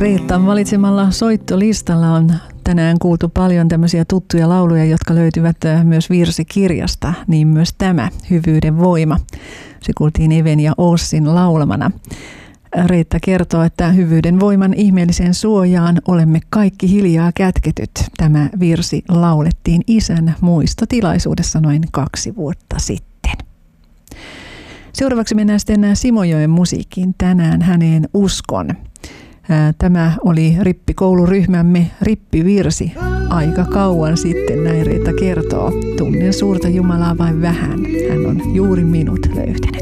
Reettan valitsemalla soittolistalla on tänään kuultu paljon tämmöisiä tuttuja lauluja, jotka löytyvät myös virsikirjasta, niin myös tämä Hyvyyden voima. Se kuultiin Even ja Ossin laulamana. Reetta kertoo, että hyvyyden voiman ihmeelliseen suojaan olemme kaikki hiljaa kätketyt. Tämä virsi laulettiin isän muistotilaisuudessa noin 2 vuotta sitten. Seuraavaksi mennään sitten Simojoen musiikkiin. Tänään häneen uskon. Tämä oli rippikouluryhmämme rippivirsi. Aika kauan sitten, näin Reetta kertoo. Tunnen suurta Jumalaa vain vähän. Hän on juuri minut löytänyt.